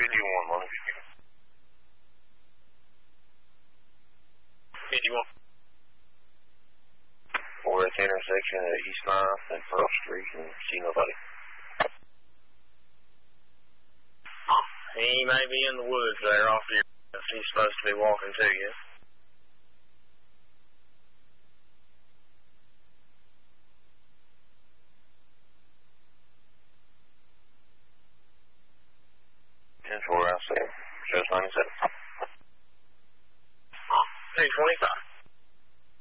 51, Money. 51. We're at the intersection at East 9th and Pearl Street and see nobody. He may be in the woods there off here if he's supposed to be walking to you. I see him. Shows 97. 225.